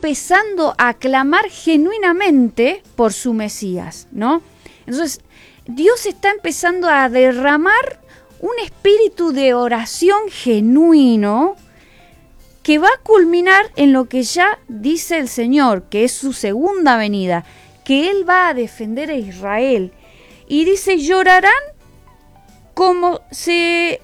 empezando a clamar genuinamente por su Mesías, ¿no? Entonces, Dios está empezando a derramar un espíritu de oración genuino que va a culminar en lo que ya dice el Señor, que es su segunda venida, que Él va a defender a Israel. Y dice, llorarán como se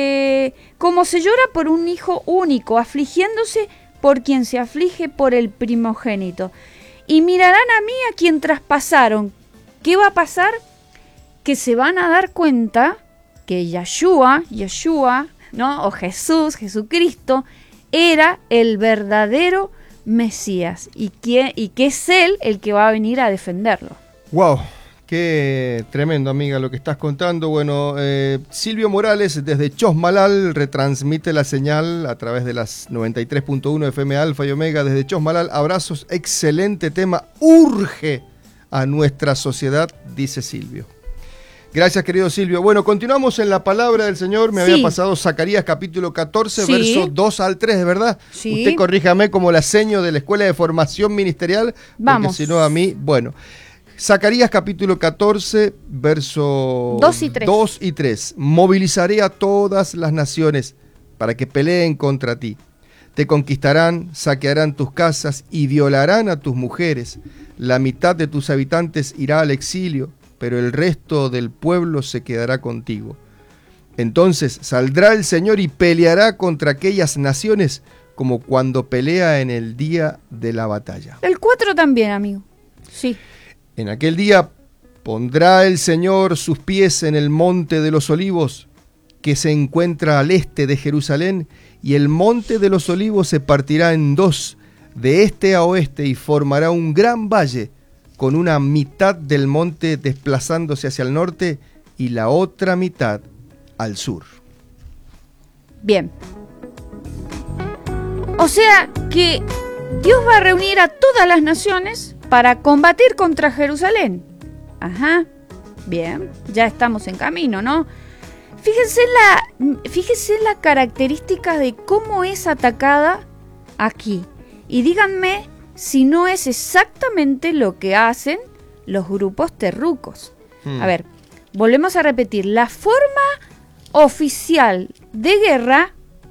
llora por un hijo único, afligiéndose por quien se aflige por el primogénito. Y mirarán a mí a quien traspasaron. ¿Qué va a pasar? Que se van a dar cuenta que Yeshua, ¿no? O Jesucristo, era el verdadero Mesías y que es Él el que va a venir a defenderlo. ¡Wow! Qué tremendo, amiga, lo que estás contando. Bueno, Silvio Morales desde Chosmalal retransmite la señal a través de las 93.1 FM Alfa y Omega desde Chosmalal. Abrazos, excelente tema, urge a nuestra sociedad, dice Silvio. Gracias, querido Silvio. Bueno, continuamos en la palabra del Señor. Me había pasado Zacarías capítulo 14, versos 2 al 3, ¿verdad? Sí. Usted corríjame como la seño de la Escuela de Formación Ministerial, vamos, porque si no a mí, bueno. Zacarías capítulo 14, versos 2 y 3. Movilizaré a todas las naciones para que peleen contra ti. Te conquistarán, saquearán tus casas y violarán a tus mujeres. La mitad de tus habitantes irá al exilio, pero el resto del pueblo se quedará contigo. Entonces saldrá el Señor y peleará contra aquellas naciones como cuando pelea en el día de la batalla. El 4 también, amigo. Sí. En aquel día pondrá el Señor sus pies en el monte de los olivos, que se encuentra al este de Jerusalén, y el monte de los olivos se partirá en dos, de este a oeste, y formará un gran valle, con una mitad del monte desplazándose hacia el norte y la otra mitad al sur. Bien. O sea que Dios va a reunir a todas las naciones para combatir contra Jerusalén. Ajá. Bien, ya estamos en camino, ¿no? Fíjense la característica de cómo es atacada aquí. Y díganme si no es exactamente lo que hacen los grupos terrucos. A ver, volvemos a repetir. La forma oficial de guerra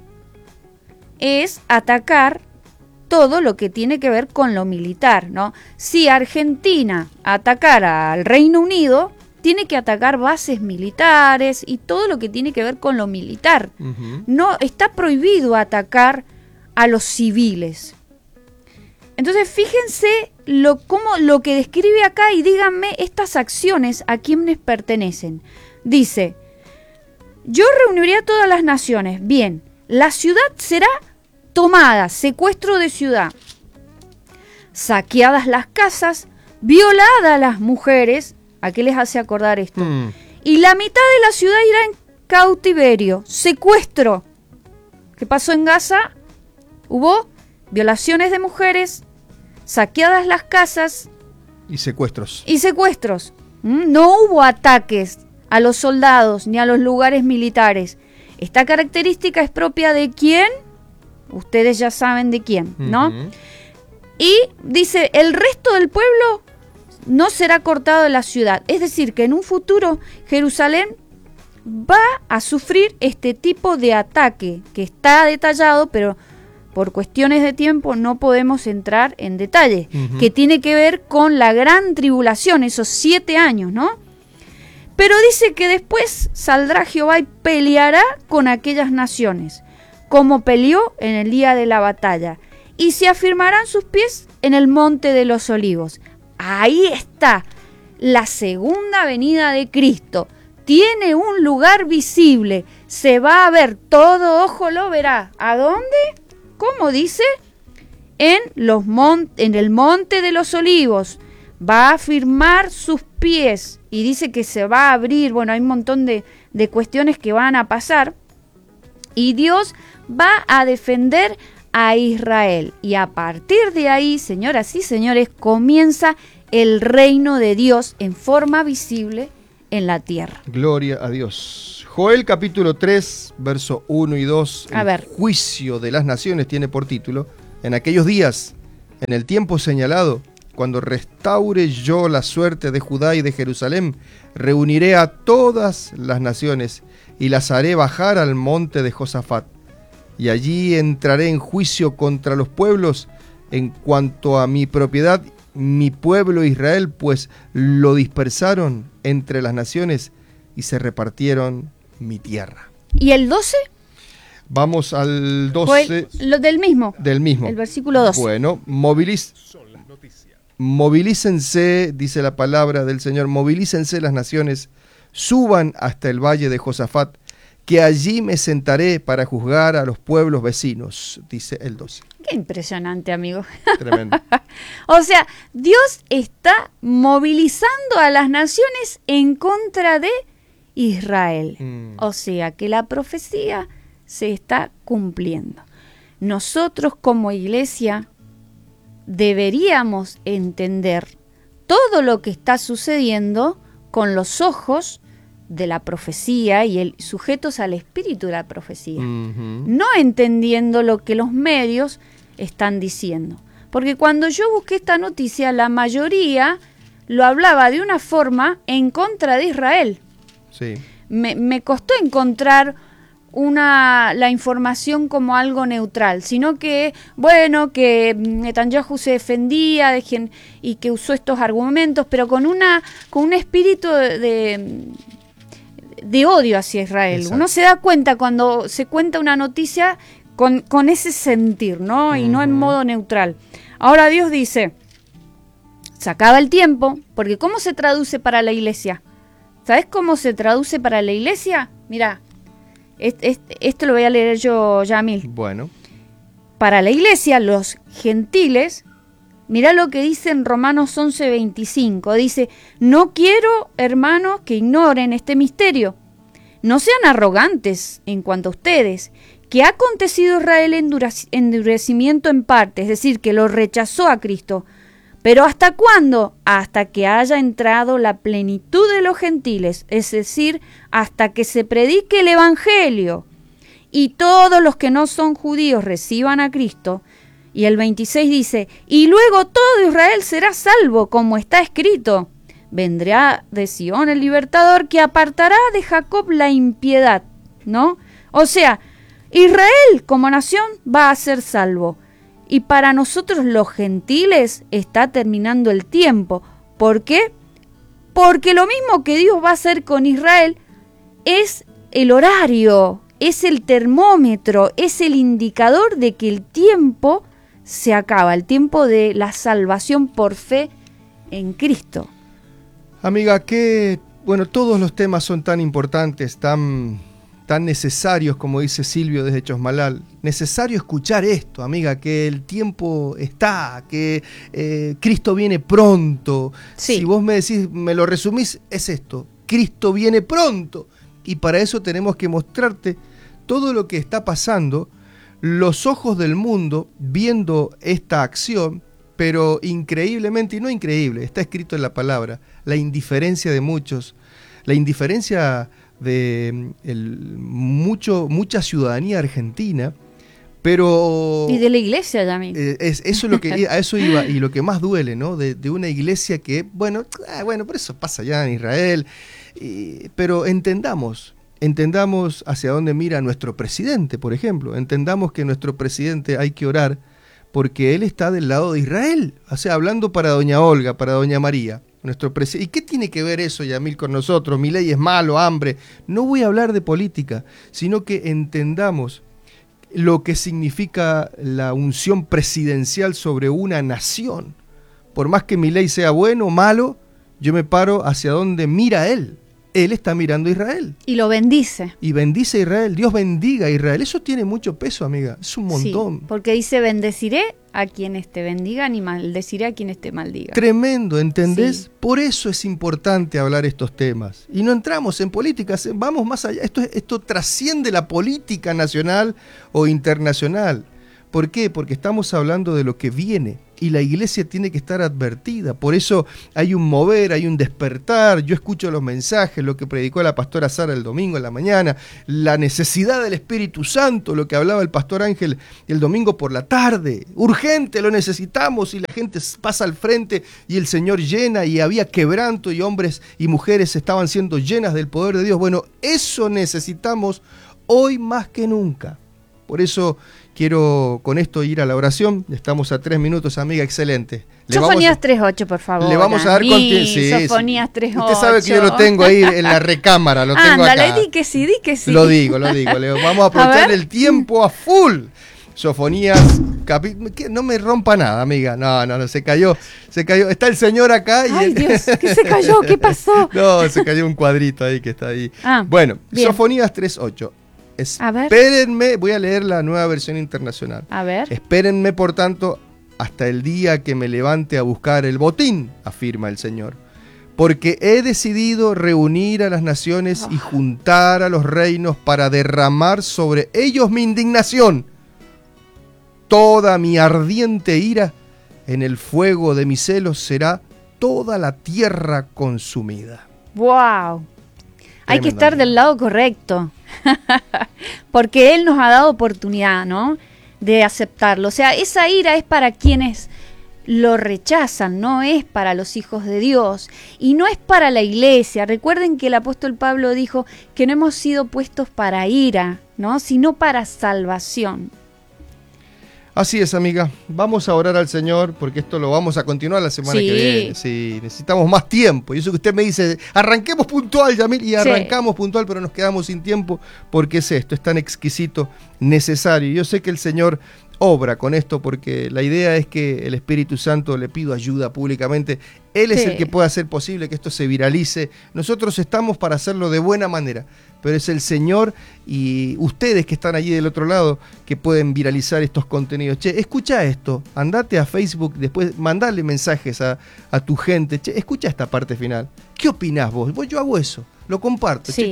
es atacar todo lo que tiene que ver con lo militar, ¿no? Si Argentina atacara al Reino Unido, tiene que atacar bases militares y todo lo que tiene que ver con lo militar. No está prohibido atacar a los civiles. Entonces fíjense lo que describe acá y díganme estas acciones a quiénes pertenecen. Dice, yo reuniré a todas las naciones. Bien, la ciudad será tomada, secuestro de ciudad, saqueadas las casas, violadas las mujeres. ¿A qué les hace acordar esto? Y la mitad de la ciudad irá en cautiverio, secuestro. ¿Qué pasó en Gaza? Hubo violaciones de mujeres, saqueadas las casas. Y secuestros. No hubo ataques a los soldados ni a los lugares militares. Esta característica es propia de ¿quién? Ustedes ya saben de quién, ¿no? Y dice, el resto del pueblo no será cortado de la ciudad. Es decir, que en un futuro Jerusalén va a sufrir este tipo de ataque, que está detallado, pero por cuestiones de tiempo no podemos entrar en detalle, que tiene que ver con la gran tribulación, esos 7 años, ¿no? Pero dice que después saldrá Jehová y peleará con aquellas naciones, como peleó en el día de la batalla, y se afirmarán sus pies en el monte de los olivos. Ahí está la segunda venida de Cristo. Tiene un lugar visible, se va a ver, todo ojo lo verá. ¿A dónde? ¿Cómo dice? En el monte de los olivos. Va a afirmar sus pies y dice que se va a abrir. Bueno, hay un montón de cuestiones que van a pasar. Y Dios va a defender a Israel. Y a partir de ahí, señoras y señores, comienza el reino de Dios en forma visible en la tierra. Gloria a Dios. Joel capítulo 3, verso 1 y 2. El juicio de las naciones tiene por título. En aquellos días En el tiempo señalado, cuando restaure yo la suerte de Judá y de Jerusalén, reuniré a todas las naciones y las haré bajar al monte de Josafat. Y allí entraré en juicio contra los pueblos en cuanto a mi propiedad, mi pueblo Israel, pues lo dispersaron entre las naciones y se repartieron mi tierra. ¿Y el 12? Vamos al 12. Lo del mismo. Del mismo. El versículo 12. Bueno, movilícense, dice la palabra del Señor, movilícense las naciones, suban hasta el valle de Josafat, que allí me sentaré para juzgar a los pueblos vecinos, dice el 12. Qué impresionante, amigo. Tremendo. O sea, Dios está movilizando a las naciones en contra de Israel. O sea, que la profecía se está cumpliendo. Nosotros como iglesia deberíamos entender todo lo que está sucediendo con los ojos de la profecía y sujetos al espíritu de la profecía, no entendiendo lo que los medios están diciendo. Porque cuando yo busqué esta noticia, la mayoría lo hablaba de una forma en contra de Israel. Sí. Me costó encontrar la información como algo neutral, sino que, bueno, que Netanyahu se defendía y que usó estos argumentos, pero con un espíritu de odio hacia Israel. Exacto. Uno se da cuenta cuando se cuenta una noticia con ese sentir, ¿no? Y no en modo neutral. Ahora Dios dice, se acaba el tiempo, porque ¿cómo se traduce para la iglesia? ¿Sabes cómo se traduce para la iglesia? Mira, esto lo voy a leer yo, Yamil. Bueno. Para la iglesia, los gentiles, mirá lo que dice en Romanos 11:25. Dice, no quiero, hermanos, que ignoren este misterio. No sean arrogantes en cuanto a ustedes, que ha acontecido Israel endurecimiento en parte, es decir, que lo rechazó a Cristo. ¿Pero hasta cuándo? Hasta que haya entrado la plenitud de los gentiles, es decir, hasta que se predique el Evangelio y todos los que no son judíos reciban a Cristo. Y el 26 dice, y luego todo Israel será salvo, como está escrito. Vendrá de Sion el libertador que apartará de Jacob la impiedad, ¿no? O sea, Israel como nación va a ser salvo. Y para nosotros los gentiles está terminando el tiempo. ¿Por qué? Porque lo mismo que Dios va a hacer con Israel es el horario, es el termómetro, es el indicador de que el tiempo se acaba, el tiempo de la salvación por fe en Cristo. Amiga, todos los temas son tan importantes, tan necesarios, como dice Silvio desde Chosmalal. Necesario escuchar esto, amiga, que el tiempo está, que Cristo viene pronto. Sí. Si vos me decís, me lo resumís, es esto: Cristo viene pronto. Y para eso tenemos que mostrarte todo lo que está pasando, los ojos del mundo viendo esta acción, pero increíblemente, y no increíble, está escrito en la palabra, la indiferencia de muchos, la indiferencia de mucha ciudadanía argentina, pero... Y de la iglesia también. Eso es lo que, a eso iba, y lo que más duele, ¿no? De una iglesia que, por eso pasa ya en Israel, pero entendamos hacia dónde mira nuestro presidente, por ejemplo. Entendamos que nuestro presidente hay que orar porque él está del lado de Israel, o sea, hablando para doña Olga, para doña María. ¿Y qué tiene que ver eso, Yamil, con nosotros? Milei es malo, hambre. No voy a hablar de política, sino que entendamos lo que significa la unción presidencial sobre una nación. Por más que Milei sea bueno o malo, yo me paro hacia donde mira él. Él está mirando a Israel. Y lo bendice. Y bendice a Israel. Dios bendiga a Israel. Eso tiene mucho peso, amiga. Es un montón. Sí, porque dice, bendeciré a quienes te bendigan y maldeciré a quienes te maldigan. Tremendo, ¿entendés? Sí. Por eso es importante hablar estos temas. Y no entramos en políticas, vamos más allá. Esto trasciende la política nacional o internacional. ¿Por qué? Porque estamos hablando de lo que viene y la iglesia tiene que estar advertida. Por eso hay un mover, hay un despertar. Yo escucho los mensajes, lo que predicó la pastora Sara el domingo en la mañana, la necesidad del Espíritu Santo, lo que hablaba el pastor Ángel el domingo por la tarde. Urgente, lo necesitamos, y la gente pasa al frente y el Señor llena, y había quebranto y hombres y mujeres estaban siendo llenas del poder de Dios. Bueno, eso necesitamos hoy más que nunca. Por eso quiero con esto ir a la oración. Estamos a 3 minutos, amiga, excelente. Sofonías 3.8, por favor. Le vamos a dar continuidad. Sofonías 3.8. Usted sabe que yo lo tengo ahí en la recámara, lo tengo acá. Ándale, di que sí. Lo digo. Vamos a aprovechar el tiempo a full. Sofonías, no me rompa nada, amiga. No, se cayó. Está el Señor acá. Ay, Dios, ¿qué se cayó? ¿Qué pasó? No, se cayó un cuadrito ahí que está ahí. Bueno, bien. Sofonías 3.8. Espérenme, voy a leer la Nueva Versión Internacional. A ver. Espérenme, por tanto, hasta el día que me levante a buscar el botín, afirma el Señor. Porque he decidido reunir a las naciones y juntar a los reinos para derramar sobre ellos mi indignación. Toda mi ardiente ira, en el fuego de mis celos será toda la tierra consumida. ¡Wow! Hay que estar del lado correcto, porque Él nos ha dado oportunidad, ¿no?, de aceptarlo. O sea, esa ira es para quienes lo rechazan, no es para los hijos de Dios y no es para la iglesia. Recuerden que el apóstol Pablo dijo que no hemos sido puestos para ira, ¿no?, sino para salvación. Así es, amiga. Vamos a orar al Señor, porque esto lo vamos a continuar la semana que viene. Sí, necesitamos más tiempo. Y eso que usted me dice, arranquemos puntual, Yamil, y arrancamos puntual, pero nos quedamos sin tiempo, porque es esto, es tan exquisito, necesario. Yo sé que el Señor obra con esto, porque la idea es que el Espíritu Santo, le pido ayuda públicamente, Él es el que puede hacer posible que esto se viralice. Nosotros estamos para hacerlo de buena manera, pero es el Señor y ustedes que están allí del otro lado que pueden viralizar estos contenidos. Che, escucha esto, andate a Facebook, después mandale mensajes a tu gente. Che, escucha esta parte final. ¿Qué opinás vos? Yo hago eso. Lo comparto, sí,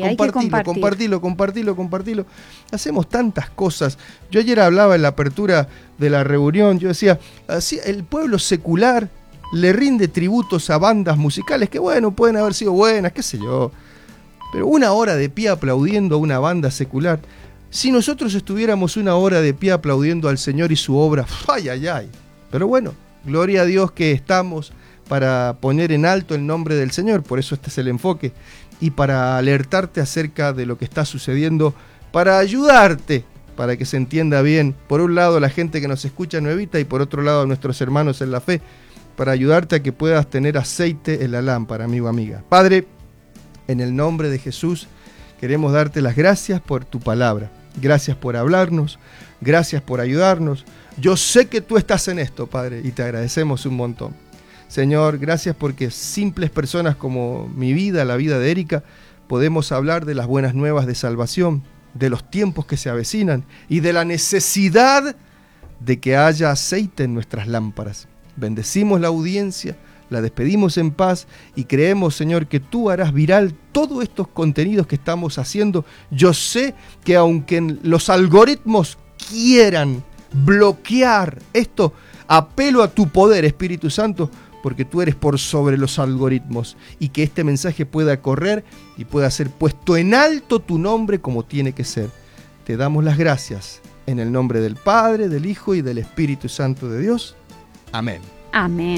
compartilo. Hacemos tantas cosas. Yo ayer hablaba en la apertura de la reunión, yo decía, así el pueblo secular le rinde tributos a bandas musicales que, bueno, pueden haber sido buenas, qué sé yo. Pero 1 hora de pie aplaudiendo a una banda secular, si nosotros estuviéramos 1 hora de pie aplaudiendo al Señor y su obra, ¡ay! Pero bueno, gloria a Dios que estamos para poner en alto el nombre del Señor, por eso este es el enfoque, y para alertarte acerca de lo que está sucediendo, para ayudarte, para que se entienda bien, por un lado la gente que nos escucha nuevita y por otro lado nuestros hermanos en la fe, para ayudarte a que puedas tener aceite en la lámpara, amigo, amiga. Padre, en el nombre de Jesús, queremos darte las gracias por tu palabra, gracias por hablarnos, gracias por ayudarnos. Yo sé que tú estás en esto, Padre, y te agradecemos un montón. Señor, gracias porque simples personas como mi vida, la vida de Erika, podemos hablar de las buenas nuevas de salvación, de los tiempos que se avecinan y de la necesidad de que haya aceite en nuestras lámparas. Bendecimos la audiencia, la despedimos en paz y creemos, Señor, que tú harás viral todos estos contenidos que estamos haciendo. Yo sé que aunque los algoritmos quieran bloquear esto, apelo a tu poder, Espíritu Santo, porque tú eres por sobre los algoritmos, y que este mensaje pueda correr y pueda ser puesto en alto tu nombre como tiene que ser. Te damos las gracias en el nombre del Padre, del Hijo y del Espíritu Santo de Dios. Amén. Amén.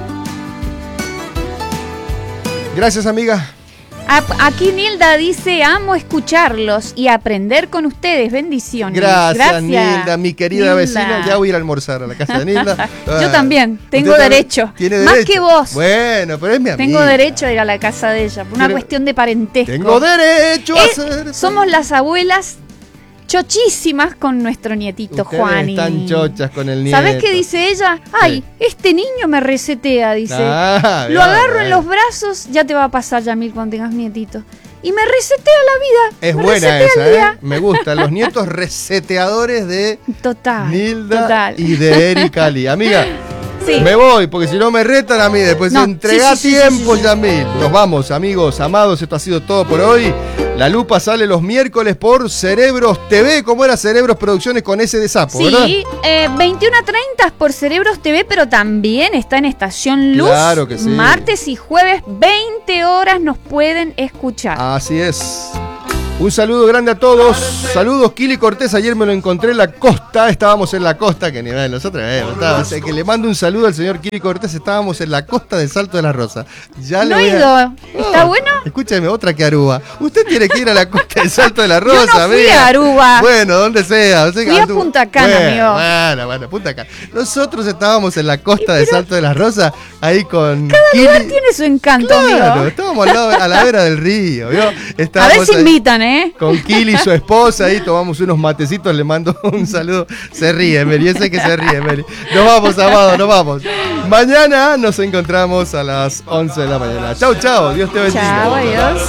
Gracias, amiga. Aquí Nilda dice, amo escucharlos y aprender con ustedes. Bendiciones. Gracias, Nilda, mi querida vecina. Ya voy a ir a almorzar a la casa de Nilda. Yo también, tengo derecho. ¿Tiene Más derecho? Que vos. Bueno, pero es mi amiga. Tengo derecho a ir a la casa de ella, por una cuestión de parentesco. Tengo derecho a hacer... Somos las abuelas chochísimas con nuestro nietito Juani. Están chochas con el nieto. ¿Sabés qué dice ella? Ay, este niño me resetea, dice. Lo agarro en los brazos, ya te va a pasar, Yamil, cuando tengas nietito. Y me resetea la vida. Es buena esa, ¿eh? Me gusta. Los nietos reseteadores de Nilda y de Erika Lee. Amiga, me voy, porque si no me retan a mí. Después entrega tiempo, Yamil. Nos vamos, amigos, amados. Esto ha sido todo por hoy. La lupa sale los miércoles por Cerebros TV. ¿Cómo era? Cerebros Producciones con S de sapo, sí, ¿verdad? 21:30 por Cerebros TV, pero también está en Estación Luz. Claro que sí. Martes y jueves, 20 horas nos pueden escuchar. Así es. Un saludo grande a todos. Saludos, Kili Cortés. Ayer me lo encontré en la costa. Estábamos en la costa. Que ni nada, nosotros que le mando un saludo al señor Kili Cortés. Estábamos en la costa del Salto de la Rosa. Ya no he ido. ¿Está bueno? Escúchame, otra que Aruba. Usted tiene que ir a la costa del Salto de la Rosa. Yo no fui a Aruba. Bueno, donde sea. Fui a Punta Cana, amigo. Bueno, Punta Cana.Nosotros estábamos en la costa del Salto de la Rosa. Ahí con cada Kili. lugar tiene su encanto, claro, amigo. Estábamos al lado, a la vera del río. ¿Vio? A ver si invitan, con Kili y su esposa, ahí tomamos unos matecitos, le mando un saludo. Se ríe, Meli, yo sé que se ríe, Meli. Nos vamos, Amado, nos vamos. Mañana nos encontramos a las 11 de la mañana. Chau, chau, Dios te bendiga. Chau, adiós.